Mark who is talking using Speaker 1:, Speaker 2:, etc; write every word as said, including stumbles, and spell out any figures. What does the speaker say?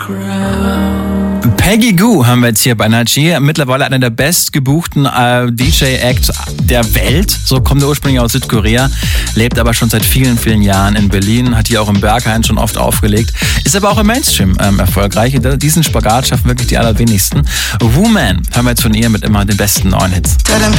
Speaker 1: Peggy Gou haben wir jetzt hier bei Energy. Mittlerweile einer der bestgebuchten äh, D J-Acts der Welt. So kommt er ursprünglich aus Südkorea, lebt aber schon seit vielen, vielen Jahren in Berlin, hat hier auch im Berghain schon oft aufgelegt, ist aber auch im Mainstream ähm, erfolgreich. Diesen Spagat schaffen wirklich die allerwenigsten. Woman haben wir jetzt von ihr mit immer den besten neuen Hits.
Speaker 2: Tell them